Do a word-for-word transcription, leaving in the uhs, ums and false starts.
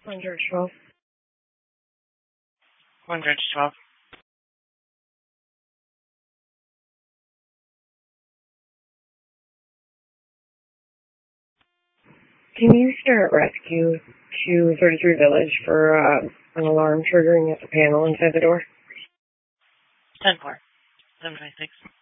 one twelve. one twelve. Can you start rescue to thirty-three Village for uh, an alarm triggering at the panel inside the door? ten four. seven twenty-six.